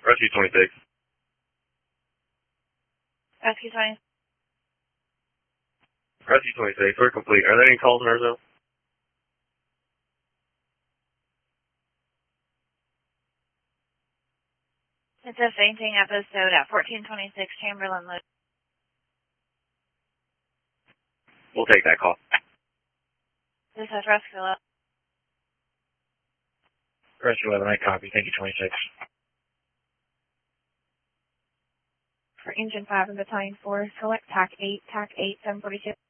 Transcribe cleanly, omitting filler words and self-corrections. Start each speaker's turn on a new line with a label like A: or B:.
A: Rescue 26.
B: Rescue 20.
A: Rescue 26, we're complete. Are there any calls in our zone?
B: It's a fainting episode at 1426 Chamberlain Loop.
A: We'll take that call.
B: This is Rescue 11.
A: Rescue 11, I copy. Thank you, 26.
B: For Engine 5 and Battalion 4, select TAC 8, TAC 8, 742.